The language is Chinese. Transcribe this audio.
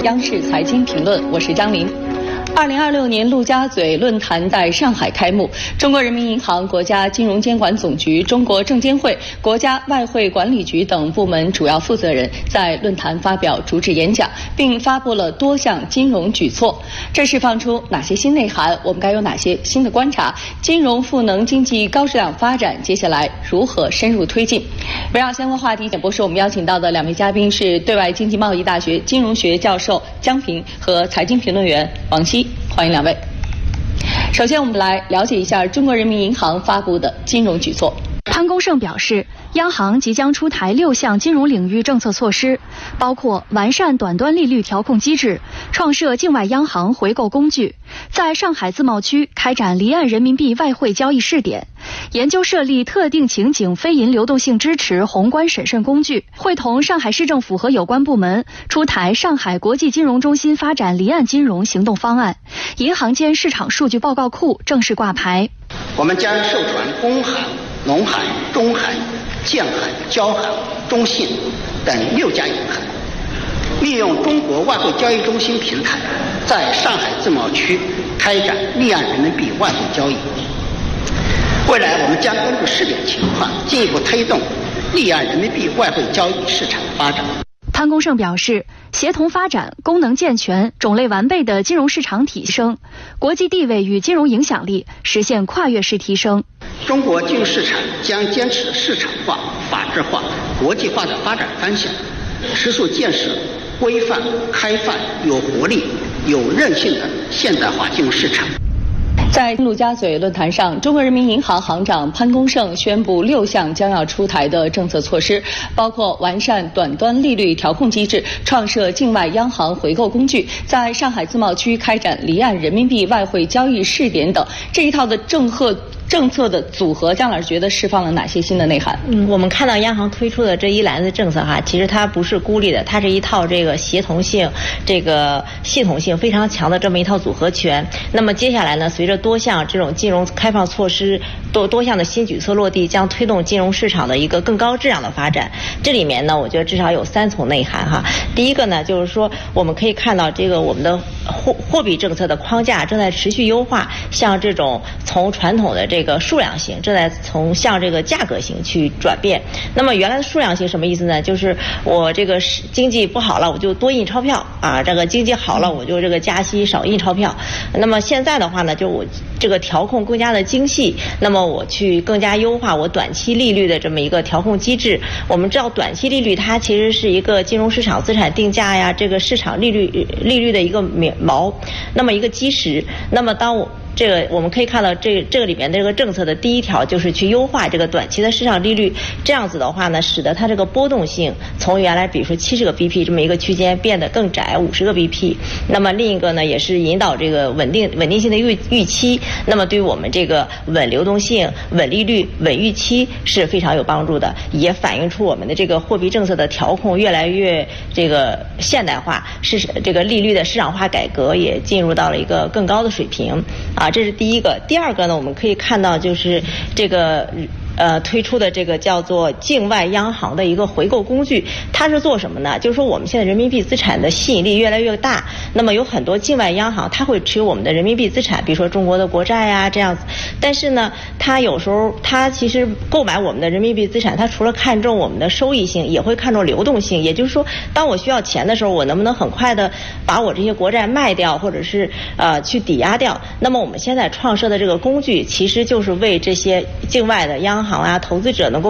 央视财经评论，我是张琳。2026年陆家嘴论坛在上海开幕，中国人民银行、国家金融监管总局、中国证监会、国家外汇管理局等部门主要负责人在论坛发表主旨演讲，并发布了多项金融举措。这释放出哪些新内涵？我们该有哪些新的观察？金融赋能经济高质量发展，接下来如何深入推进？围绕相关话题，简播室我们邀请到的两位嘉宾是对外经济贸易大学金融学教授江平和财经评论员王希。欢迎两位。首先，我们来了解一下中国人民银行发布的金融举措。 潘功胜表示，央行即将出台6项金融领域政策措施，包括完善短端利率调控机制，创设境外央行回购工具，在上海自贸区开展离岸人民币外汇交易试点，研究设立特定情景非银流动性支持宏观审慎工具，会同上海市政府和有关部门出台上海国际金融中心发展离岸金融行动方案，银行间市场数据报告库正式挂牌。 我们将授权工行、农行、中行、建行、交行、中信等6家银行，利用中国外汇交易中心平台，在上海自贸区开展离岸人民币外汇交易。未来我们将根据试点情况，进一步推动离岸人民币外汇交易市场发展。 潘功胜表示，协同发展功能健全、种类完备的金融市场提升，国际地位与金融影响力实现跨越式提升。 中国金融市场将坚持市场化、法治化、国际化的发展方向，持续建设规范、开放、有活力、有韧性的现代化金融市场。 在陆家嘴论坛上，中国人民银行行长潘功胜宣布6项将要出台的政策措施，包括完善短端利率调控机制，创设境外央行回购工具，在上海自贸区开展离岸人民币外汇交易试点等。这一套的政策的组合，姜老师觉得释放了哪些新的内涵？ 我们看到央行推出的这一篮子政策其实它不是孤立的，它是一套这个协同性、这个系统性非常强的这么一套组合拳。那么接下来呢，随着多项这种金融开放措施、多项的新举措落地，将推动金融市场的一个更高质量的发展。这里面呢，我觉得至少有3层内涵第一个呢，就是说我们可以看到这个我们的货币政策的框架正在持续优化，像这种从传统的这个数量型正在向这个价格型去转变。那么原来的数量型什么意思呢？就是我这个经济不好了，我就多印钞票这个经济好了，我就这个加息少印钞票。那么现在的话呢，就我这个调控更加的精细，那么我去更加优化我短期利率的这么一个调控机制。我们知道短期利率它其实是一个金融市场资产定价这个市场利率的一个锚，那么一个基石。那么当我们可以看到这个里面的这个政策的第一条就是去优化这个短期的市场利率，这样子的话呢，使得它这个波动性从原来比如说70个 BP 这么一个区间变得更窄，50个 BP。那么另一个呢，也是引导这个稳定性的预期，那么对于我们这个稳流动性、稳利率、稳预期是非常有帮助的，也反映出我们的这个货币政策的调控越来越这个现代化，这个利率的市场化改革也进入到了一个更高的水平这是第一个。第二个呢，我们可以看到就是这个推出的这个叫做境外央行的一个回购工具，它是做什么呢？就是说我们现在人民币资产的吸引力越来越大，那么有很多境外央行它会持有我们的人民币资产，比如说中国的国债这样子。但是呢，它有时候它其实购买我们的人民币资产，它除了看重我们的收益性，也会看重流动性。也就是说，当我需要钱的时候，我能不能很快的把我这些国债卖掉，或者是去抵押掉？那么我们现在创设的这个工具，其实就是为这些境外的央行投资者能够